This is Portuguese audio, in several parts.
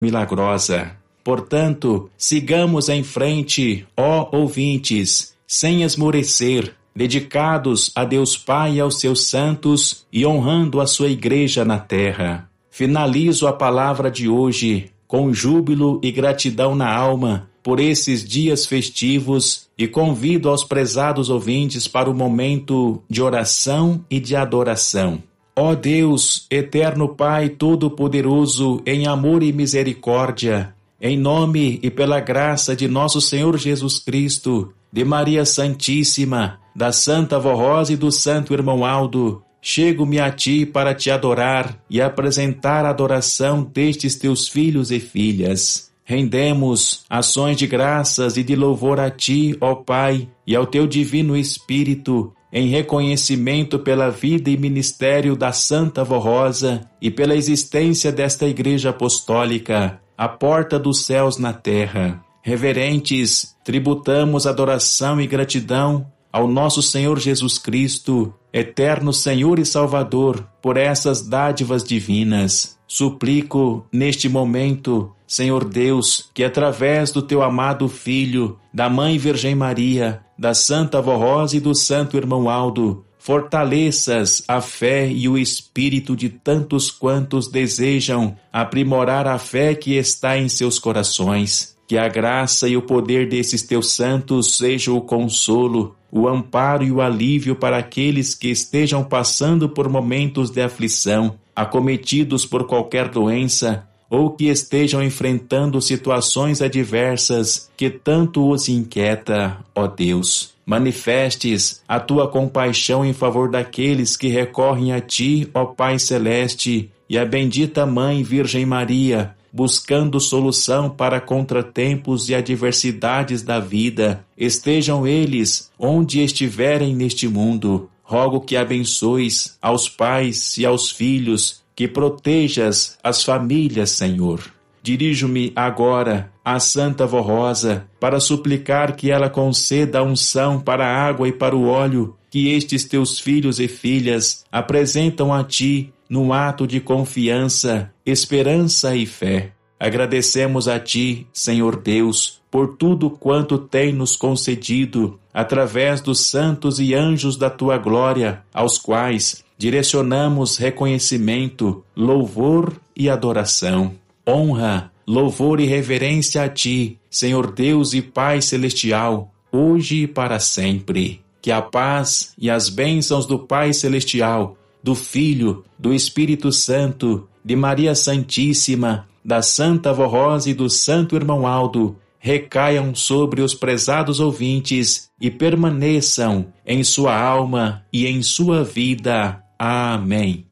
milagrosa. Portanto, sigamos em frente, ó ouvintes, sem esmorecer, dedicados a Deus Pai e aos seus santos e honrando a sua igreja na terra. Finalizo a palavra de hoje com júbilo e gratidão na alma por esses dias festivos e convido aos prezados ouvintes para o momento de oração e de adoração. Ó Deus, eterno Pai Todo-Poderoso, em amor e misericórdia, em nome e pela graça de nosso Senhor Jesus Cristo, de Maria Santíssima, da Santa Vó Rosa e do Santo Irmão Aldo, chego-me a Ti para Te adorar e apresentar a adoração destes Teus filhos e filhas. Rendemos ações de graças e de louvor a Ti, ó Pai, e ao Teu Divino Espírito, em reconhecimento pela vida e ministério da Santa Vó Rosa e pela existência desta Igreja Apostólica, a porta dos céus na terra. Reverentes, tributamos adoração e gratidão ao nosso Senhor Jesus Cristo, eterno Senhor e Salvador, por essas dádivas divinas. Suplico, neste momento, Senhor Deus, que através do Teu amado Filho, da Mãe Virgem Maria, da Santa Vó Rosa e do Santo Irmão Aldo, fortaleças a fé e o espírito de tantos quantos desejam aprimorar a fé que está em seus corações. Que a graça e o poder desses Teus santos sejam o consolo, o amparo e o alívio para aqueles que estejam passando por momentos de aflição, acometidos por qualquer doença, ou que estejam enfrentando situações adversas que tanto os inquieta, ó Deus. Manifestes a Tua compaixão em favor daqueles que recorrem a Ti, ó Pai Celeste, e a bendita Mãe Virgem Maria, buscando solução para contratempos e adversidades da vida. Estejam eles onde estiverem neste mundo. Rogo que abençoes aos pais e aos filhos, que protejas as famílias, Senhor. Dirijo-me agora à Santa Vó Rosa para suplicar que ela conceda a unção para a água e para o óleo que estes Teus filhos e filhas apresentam a Ti num ato de confiança, esperança e fé. Agradecemos a Ti, Senhor Deus, por tudo quanto tem nos concedido através dos santos e anjos da Tua glória, aos quais direcionamos reconhecimento, louvor e adoração. Honra, louvor e reverência a Ti, Senhor Deus e Pai Celestial, hoje e para sempre. Que a paz e as bênçãos do Pai Celestial, do Filho, do Espírito Santo, de Maria Santíssima, da Santa Vó Rosa e do Santo Irmão Aldo, recaiam sobre os prezados ouvintes e permaneçam em sua alma e em sua vida. Amém.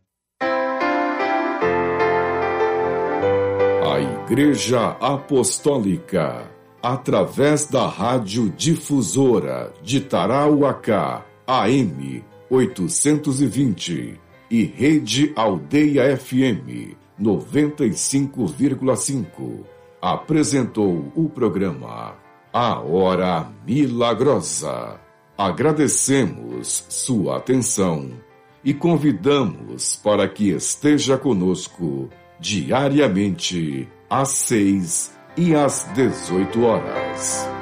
A Igreja Apostólica, através da Rádio Difusora de Tarauacá, AM 820 e Rede Aldeia FM 95,5, apresentou o programa A Hora Milagrosa. Agradecemos sua atenção e convidamos para que esteja conosco diariamente às 6 e às 18 horas.